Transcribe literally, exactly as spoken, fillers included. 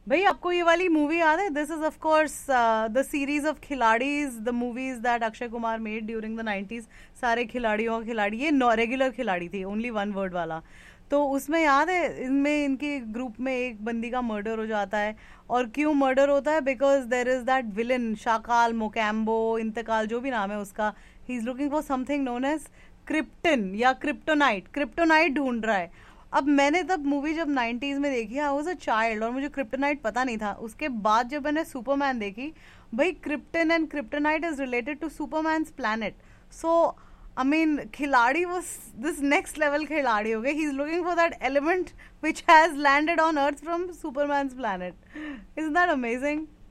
भाई आपको ये वाली मूवी याद है? This is of course the series of खिलाड़ीज, the movies that Akshay Kumar made during the nineties. सारे खिलाड़ियों का खिलाड़ी, ये नॉ रेगुलर खिलाड़ी थी, ओनली वन वर्ड वाला। तो उसमें याद है, इनमें इनके ग्रुप में एक बंदी का मर्डर हो जाता है। और क्यों मर्डर होता है? Because there is that villain Shakaal Mocambo, इंतकाल जो भी नाम है उसका, he is looking for something known as krypton या क्रिप्टोनाइट। क्रिप्टोनाइट ढूंढ रहा है। अब मैंने तब मूवी जब नाइन्टीज में देखी, आई वॉज अ चाइल्ड, और मुझे क्रिप्टोनाइट पता नहीं था। उसके बाद जब मैंने सुपरमैन देखी, भाई krypton and kryptonite is related to Superman planet. So I mean खिलाड़ी वो दिस नेक्स्ट लेवल खिलाड़ी हो गए। He is looking for that element which has landed on earth from Superman planet. Is that amazing?